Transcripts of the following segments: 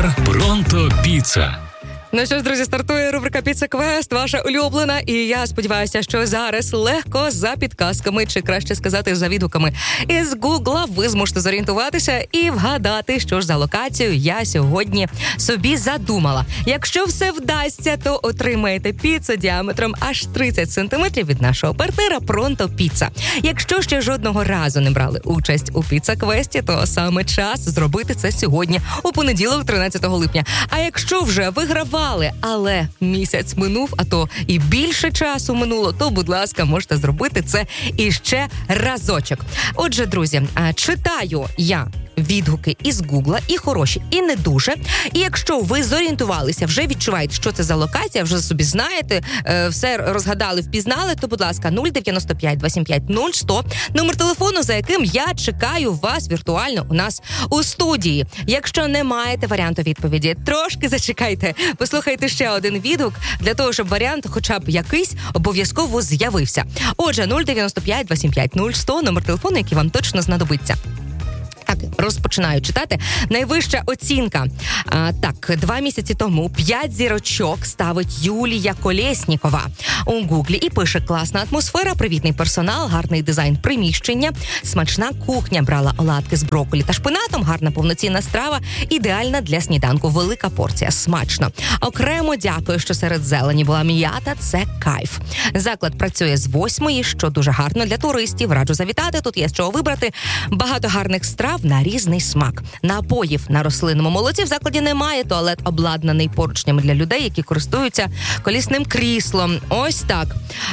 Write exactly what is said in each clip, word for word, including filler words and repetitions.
Партнер Пронто Піца. Ну що ж, друзі, стартує рубрика «Піца Квест», ваша улюблена, і я сподіваюся, що зараз легко за підказками, чи краще сказати, за відгуками із Гугла ви зможете зорієнтуватися і вгадати, що ж за локацію я сьогодні собі задумала. Якщо все вдасться, то отримаєте піцу діаметром аж тридцять сантиметрів від нашого партнера Пронто Піца. Якщо ще жодного разу не брали участь у «Піца Квесті», то саме час зробити це сьогодні, у понеділок, тринадцятого липня. А якщо вже вигравали, але місяць минув, а то і більше часу минуло, то, будь ласка, можете зробити це іще разочок. Отже, друзі, читаю я відгуки із Гугла, і хороші, і не дуже. І якщо ви зорієнтувалися, вже відчуваєте, що це за локація, вже собі знаєте, все розгадали, впізнали, то, будь ласка, нуль дев'яносто п'ять двадцять п'ять нуль сто, номер телефону, за яким я чекаю вас віртуально у нас у студії. Якщо не маєте варіанту відповіді, трошки зачекайте, послухайте ще один відгук, для того, щоб варіант хоча б якийсь обов'язково з'явився. Отже, нуль дев'яносто п'ять двадцять п'ять нуль сто, номер телефону, який вам точно знадобиться. Так, розпочинаю читати. Найвища оцінка. А, так, два місяці тому п'ять зірочок ставить Юлія Колєснікова у Гуглі і пише: класна атмосфера, привітний персонал, гарний дизайн приміщення, смачна кухня, брала оладки з брокколі та шпинатом, гарна повноцінна страва, ідеальна для сніданку, велика порція, смачно. Окремо дякую, що серед зелені була м'ята, це кайф. Заклад працює з восьмої, що дуже гарно для туристів, раджу завітати, тут є з чого вибрати, багато гарних страв на різний смак. Напоїв на рослинному молоці в закладі немає, туалет обладнаний поручнями для людей, які користуються колісним кріслом. Ось так.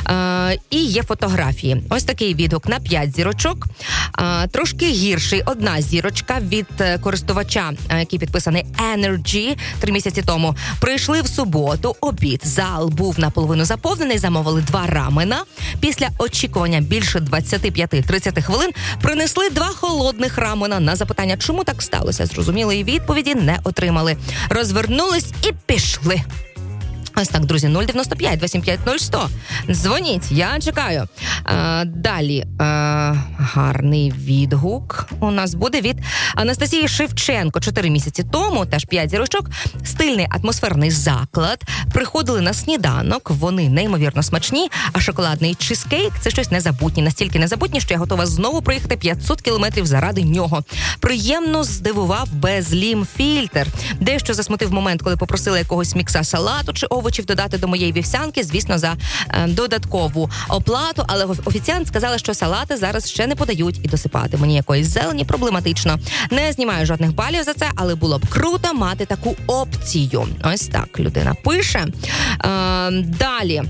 Е, і є фотографії. Ось такий відгук на п'ять зірочок. Е, трошки гірший. Одна зірочка від користувача, який підписаний Energy, три місяці тому. Прийшли в суботу, обід. Зал був наполовину заповнений, замовили два рамена. Після очікування більше двадцять п'ять тридцять хвилин принесли два холодних рамена. На запитання, чому так сталося, зрозумілої відповіді не отримали. Розвернулись і пішли. Ось так, друзі, нуль дев'яносто п'ять двадцять п'ять нуль сто. Дзвоніть, я чекаю. А, далі, а, гарний відгук у нас буде від Анастасії Шевченко. Чотири місяці тому, теж п'ять зірочок, стильний атмосферний заклад. Приходили на сніданок, вони неймовірно смачні, а шоколадний чизкейк – це щось незабутнє. Настільки незабутнє, що я готова знову проїхати п'ятсот кілометрів заради нього. Приємно здивував безлім-фільтр. Дещо засмутив момент, коли попросила якогось мікса салату чи овочів додати до моєї вівсянки, звісно, за е, додаткову оплату, але офіціант сказала, що салати зараз ще не подають і досипати мені якоїсь зелені проблематично. Не знімаю жодних балів за це, але було б круто мати таку опцію. Ось так людина пише. Е, далі.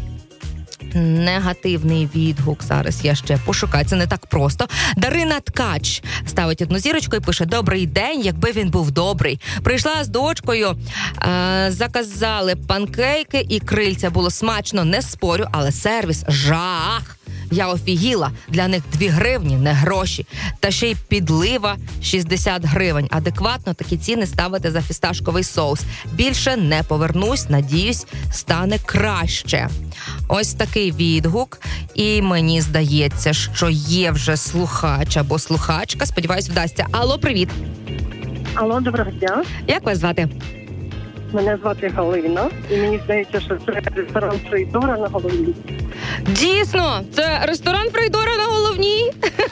Негативний відгук. Зараз я ще пошукаю. Це не так просто. Дарина Ткач ставить одну зірочку і пише: добрий день, якби він був добрий. Прийшла з дочкою, е- заказали панкейки і крильця. Було смачно, не спорю, але сервіс жах. Я офігіла. Для них дві гривні, не гроші. Та ще й підлива шістдесят гривень. Адекватно такі ціни ставити за фісташковий соус. Більше не повернусь, надіюсь, стане краще. Ось такий відгук. І мені здається, що є вже слухач або слухачка. Сподіваюсь, вдасться. Алло, привіт. Алло, доброго дня. Як вас звати? Мене звати Галина, і мені здається, що це ресторан Фрейдора на Головній. Дійсно, це ресторан Фрейдора на Головній.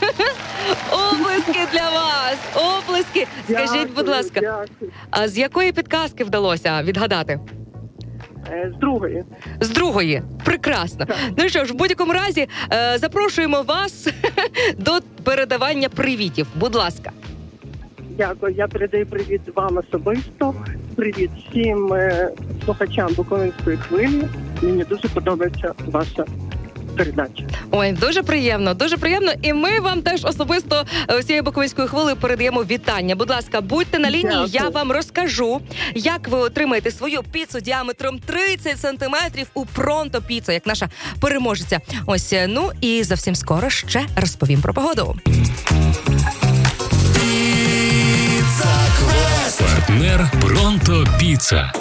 Оплески для вас, оплески. Скажіть, Дякую, будь ласка, дякую. а з якої підказки вдалося відгадати? З другої. З другої. Прекрасно. Так. Ну що ж, в будь-якому разі е, запрошуємо вас до передавання привітів. Будь ласка. Дякую. Я передаю привіт вам особисто. Привіт всім е, слухачам Буковинської хвилі. Мені дуже подобається ваша передача. Ой, дуже приємно, дуже приємно. І ми вам теж особисто всією Буковинською хвилею передаємо вітання. Будь ласка, будьте на лінії, Дякую. Я вам розкажу, як ви отримаєте свою піцу діаметром тридцять сантиметрів у Пронто Піца, як наша переможеця. Ось, ну і зовсім скоро ще розповім про погоду. Партнер Пронто Піца.